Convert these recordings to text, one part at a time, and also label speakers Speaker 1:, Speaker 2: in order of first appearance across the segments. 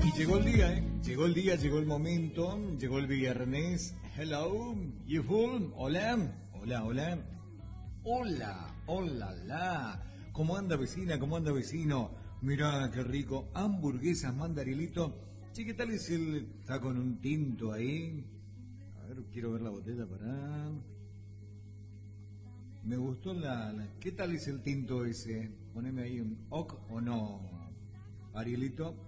Speaker 1: Llegó el día, ¿eh? Llegó el día, llegó el momento, llegó el viernes. Hello, you fool. Hola, hola, hola. Hola, hola, la. ¿Cómo anda vecina? ¿Cómo anda vecino? Mirá qué rico. Hamburguesas, mandarilito. Che, ¿qué tal es el...? Está con un tinto ahí. A ver, quiero ver la botella para... Me gustó ¿Qué tal es el tinto ese? Poneme ahí un ok o no, Arielito.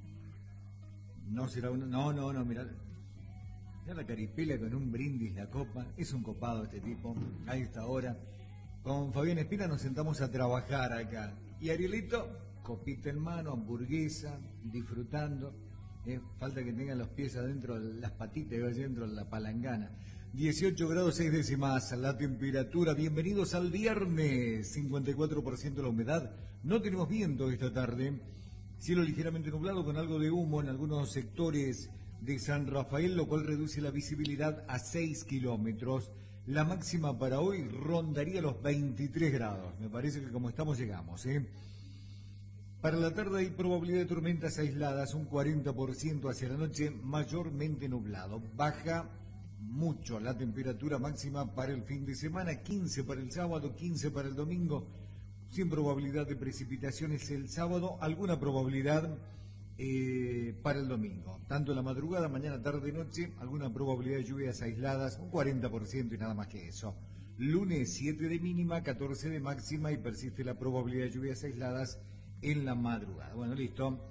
Speaker 1: No será uno. No, mirá. Mirá la caripela con un brindis, la copa. Es un copado este tipo. A esta hora. Con Fabián Espina nos sentamos a trabajar acá. Y Arielito, copita en mano, hamburguesa, disfrutando. Falta que tengan los pies adentro, las patitas adentro de la palangana. 18 grados 6 décimas la temperatura. Bienvenidos al viernes. 54% la humedad. No tenemos viento esta tarde. Cielo ligeramente nublado con algo de humo en algunos sectores de San Rafael, lo cual reduce la visibilidad a 6 kilómetros. La máxima para hoy rondaría los 23 grados. Me parece que como estamos llegamos, Para la tarde hay probabilidad de tormentas aisladas, un 40% hacia la noche, mayormente nublado. Baja mucho la temperatura máxima para el fin de semana, 15 para el sábado, 15 para el domingo, sin probabilidad de precipitaciones el sábado, alguna probabilidad para el domingo. Tanto en la madrugada, mañana, tarde, noche, alguna probabilidad de lluvias aisladas, un 40% y nada más que eso. Lunes 7 de mínima, 14 de máxima y persiste la probabilidad de lluvias aisladas en la madrugada. Bueno, listo.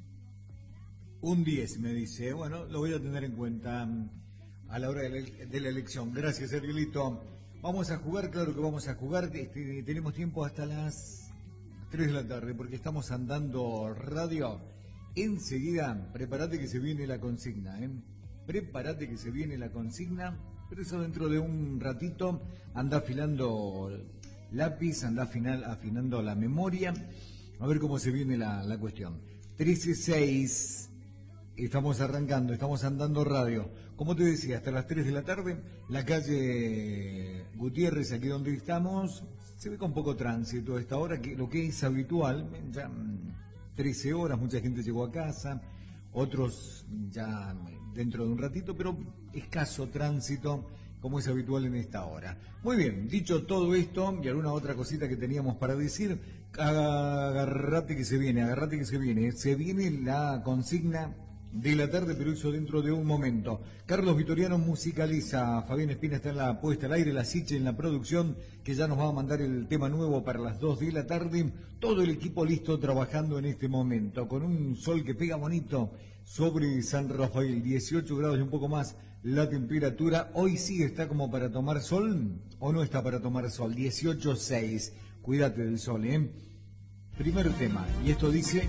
Speaker 1: Un 10 me dice. Bueno, lo voy a tener en cuenta a la hora de la elección. Gracias, Arielito. Vamos a jugar, claro que vamos a jugar. Tenemos tiempo hasta las 3 de la tarde porque estamos andando radio. Enseguida, prepárate que se viene la consigna, Prepárate que se viene la consigna. Pero eso dentro de un ratito. Anda afilando lápiz, anda afinando la memoria. A ver cómo se viene la cuestión. 13:06. Estamos arrancando, estamos andando radio. Como te decía, hasta las 3 de la tarde, la calle Gutiérrez, aquí donde estamos, se ve con poco tránsito a esta hora, que lo que es habitual, ya 13 horas, mucha gente llegó a casa, otros ya dentro de un ratito, pero escaso tránsito, como es habitual en esta hora. Muy bien, dicho todo esto y alguna otra cosita que teníamos para decir, agarrate que se viene. Se viene la consigna de la tarde, pero eso dentro de un momento. Carlos Vitoriano musicaliza, Fabián Espina está en la puesta al aire, la Siche en la producción, que ya nos va a mandar el tema nuevo para las 2 de la tarde. Todo el equipo listo trabajando en este momento, con un sol que pega bonito sobre San Rafael, 18 grados y un poco más la temperatura. Hoy sí está como para tomar sol, o no está para tomar sol, 18:06. Cuídate del sol, Primer tema, y esto dice...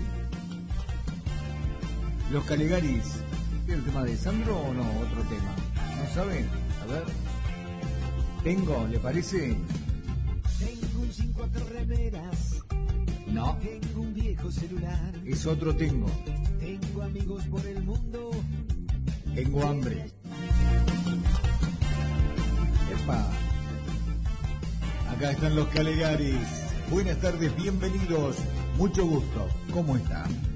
Speaker 1: Los Calegaris. ¿Es el tema de Sandro o no? Otro tema. ¿No sabe? A ver. Tengo, ¿le parece?
Speaker 2: Tengo un 5-4 remeras.
Speaker 1: No.
Speaker 2: Tengo un viejo celular.
Speaker 1: Es otro tengo.
Speaker 2: Tengo amigos por el mundo.
Speaker 1: Tengo hambre. Epa. Acá están los Calegaris. Buenas tardes, bienvenidos. Mucho gusto. ¿Cómo están?